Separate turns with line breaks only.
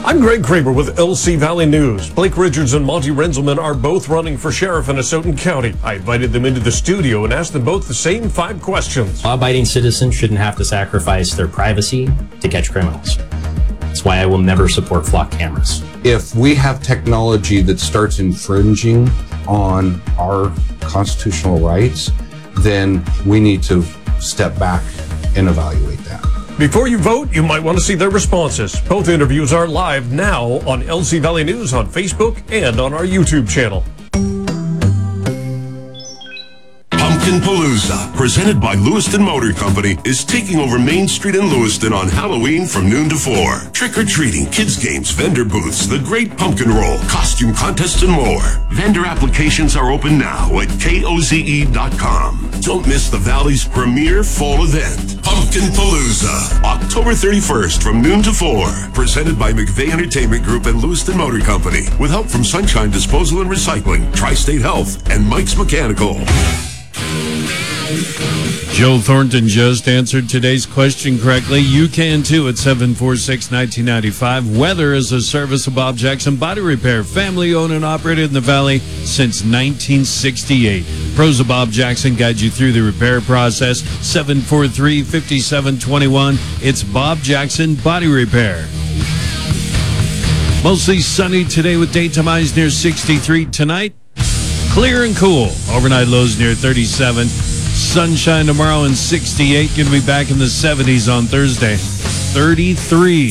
I'm Greg Kramer with LC Valley News. Blake Richards and Monty Renzelman are both running for sheriff in Asotin County. I invited them into the studio and asked them both the same 5 questions.
Law-abiding citizens shouldn't have to sacrifice their privacy to catch criminals. That's why I will never support flock cameras.
If we have technology that starts infringing on our constitutional rights, then we need to step back and evaluate that.
Before you vote, you might want to see their responses. Both interviews are live now on LC Valley News on Facebook and on our YouTube channel.
Pumpkin Palooza, presented by Lewiston Motor Company, is taking over Main Street in Lewiston on Halloween from noon to 4. Trick-or-treating, kids games, vendor booths, the Great Pumpkin Roll, costume contests, and more. Vendor applications are open now at koze.com. Don't miss the Valley's premier fall event, Pumpkin Palooza, October 31st from noon to 4. Presented by McVeigh Entertainment Group and Lewiston Motor Company, with help from Sunshine Disposal and Recycling, Tri-State Health, and Mike's Mechanical.
Joe Thornton just answered today's question correctly. You can too at 746-1995. Weather is a service of Bob Jackson Body Repair, family owned and operated in the Valley since 1968. Pros of Bob Jackson guide you through the repair process. 743-5721. It's Bob Jackson Body Repair. Mostly sunny today with daytime highs near 63. Tonight, clear and cool. Overnight lows near 37. Sunshine tomorrow and 68. Going to be back in the 70s on Thursday. 33.